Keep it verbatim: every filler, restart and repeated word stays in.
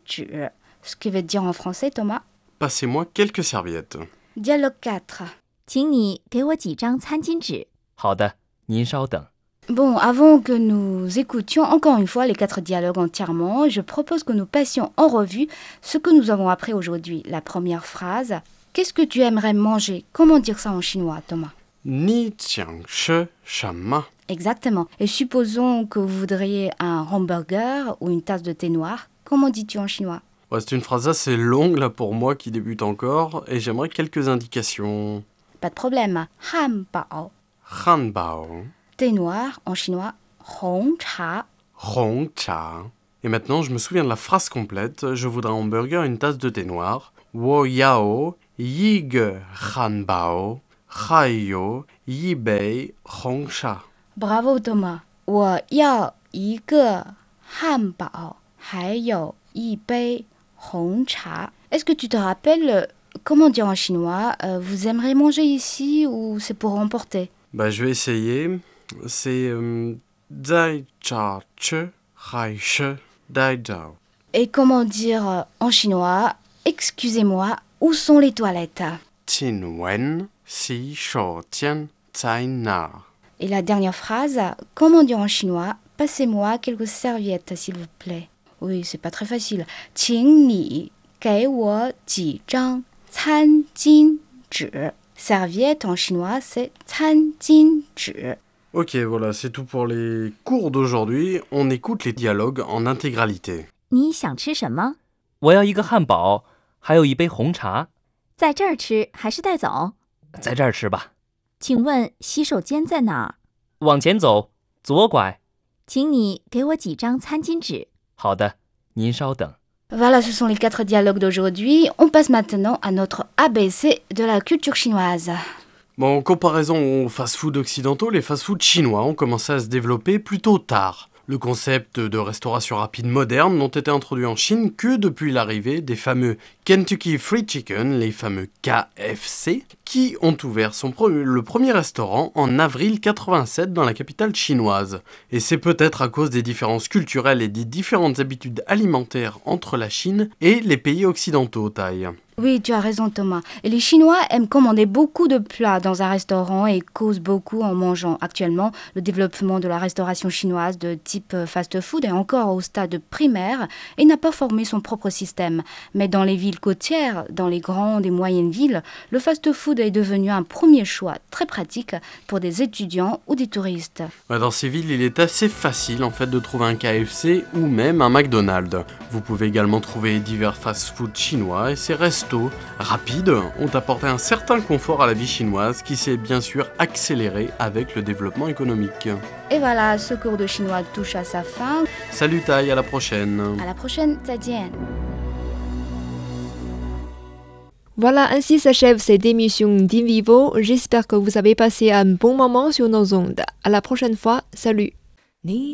纸 Ce qui veut dire en français, Thomas. Passez-moi quelques serviettes. Dialogue quatre. 请你给我几张餐巾纸。 好的，您稍等。 Bon, avant que nous écoutions encore une fois les quatre dialogues entièrement, je propose que nous passions en revue ce que nous avons appris aujourd'hui. La première phrase, qu'est-ce que tu aimerais manger? Comment dire ça en chinois, Thomas? Ni tiang she shama. Exactement. Et supposons que vous voudriez un hamburger ou une tasse de thé noir. Comment dis-tu en chinois? Ouais, c'est une phrase assez longue là pour moi qui débute encore et j'aimerais quelques indications. Pas de problème. Han bao. Hanbao, Thé noir en chinois, hong cha. Hong cha. Et maintenant, je me souviens de la phrase complète. Je voudrais un hamburger et une tasse de thé noir. Wo yao yig hanbao, hayo yibei hong cha. Bravo Thomas. 我要一个汉堡，还有一杯红茶。Est-ce que tu te rappelles euh, comment dire en chinois euh, vous aimeriez manger ici ou c'est pour emporter? Bah, je vais essayer. C'est euh, zai cha che hai she dai dao. Et comment dire euh, en chinois excusez-moi, où sont les toilettes? Tin wen si shou tian zai na. Et la dernière phrase, comment dire en chinois passez-moi quelques serviettes s'il vous plaît. Oui, c'est pas très facile. 请你给我几张餐巾纸. Serviette en chinois, c'est 餐巾纸. Ok, voilà, c'est tout pour les cours d'aujourd'hui. On écoute les dialogues en intégralité. 你想吃什么？ 我要一个汉堡，还有一杯红茶。 在这儿吃还是带走？ 在这儿吃吧。 请问洗手间在哪儿？ 往前走，左拐。 请你给我几张餐巾纸。 好的，您稍等。 Voilà, ce sont les quatre dialogues d'aujourd'hui. On passe maintenant à notre A B C de la culture chinoise. Bon, en comparaison aux fast-food occidentaux, les fast-food chinois ont commencé à se développer plutôt tard. Le concept de restauration rapide moderne n'ont été introduits en Chine que depuis l'arrivée des fameux Kentucky Fried Chicken, les fameux K F C, qui ont ouvert son pre- le premier restaurant en avril quatre-vingt-sept dans la capitale chinoise. Et c'est peut-être à cause des différences culturelles et des différentes habitudes alimentaires entre la Chine et les pays occidentaux, Thaï. Oui, tu as raison Thomas. Et les Chinois aiment commander beaucoup de plats dans un restaurant et causent beaucoup en mangeant. Actuellement, le développement de la restauration chinoise de type fast-food est encore au stade primaire et n'a pas formé son propre système. Mais dans les villes côtières, dans les grandes et moyennes villes, le fast-food est devenu un premier choix très pratique pour des étudiants ou des touristes. Ouais, dans ces villes, il est assez facile en fait de trouver un K F C ou même un McDonald's. Vous pouvez également trouver divers fast-food chinois et ces restos rapides ont apporté un certain confort à la vie chinoise qui s'est bien sûr accéléré avec le développement économique. Et voilà, ce cours de chinois touche à sa fin. Salut Thaï, à la prochaine. À la prochaine, 再见. Voilà, ainsi s'achève cette émission d'Invivo. J'espère que vous avez passé un bon moment sur nos ondes. À la prochaine fois, salut.